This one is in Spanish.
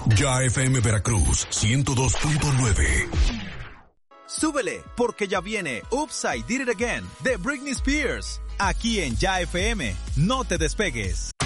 Ya FM Veracruz 102.9. Súbele, porque ya viene Oops, I Did It Again de Britney Spears. Aquí en Ya FM. No te despegues.